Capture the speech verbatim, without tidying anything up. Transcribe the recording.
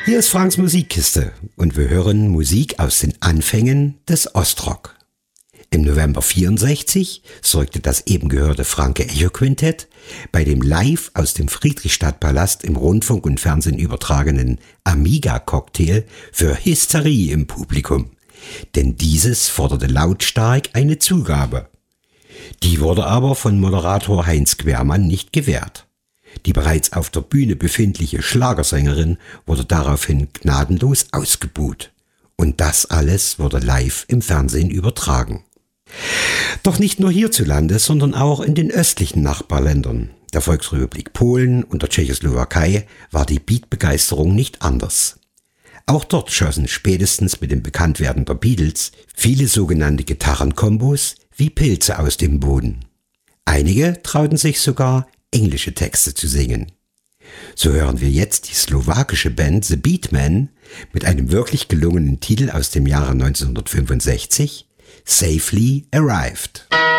Hier ist Franks Musikkiste und wir hören Musik aus den Anfängen des Ostrock. Im November vierundsechzig sorgte das eben gehörte Franke Echo Quintett bei dem live aus dem Friedrichstadtpalast im Rundfunk und Fernsehen übertragenen Amiga-Cocktail für Hysterie im Publikum. Denn dieses forderte lautstark eine Zugabe. Die wurde aber von Moderator Heinz Quermann nicht gewährt. Die bereits auf der Bühne befindliche Schlagersängerin wurde daraufhin gnadenlos ausgebuht. Und das alles wurde live im Fernsehen übertragen. Doch nicht nur hierzulande, sondern auch in den östlichen Nachbarländern, der Volksrepublik Polen und der Tschechoslowakei, war die Beat-Begeisterung nicht anders. Auch dort schossen spätestens mit dem Bekanntwerden der Beatles viele sogenannte Gitarrenkombos wie Pilze aus dem Boden. Einige trauten sich sogar, englische Texte zu singen. So hören wir jetzt die slowakische Band The Beatmen mit einem wirklich gelungenen Titel aus dem Jahre neunzehnhundertfünfundsechzig, Safely Arrived.